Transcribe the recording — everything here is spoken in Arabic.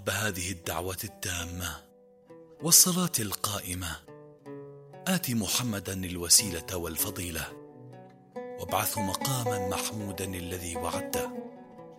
بهذه الدعوة التامة والصلاة القائمة آت محمدا الوسيلة والفضيلة وابعثه مقاما محمودا الذي وعدته.